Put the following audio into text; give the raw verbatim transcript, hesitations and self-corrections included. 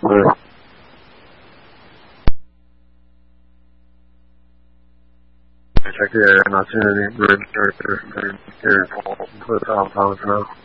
Right. Check the area, not seeing any bridge character. They're put off house now.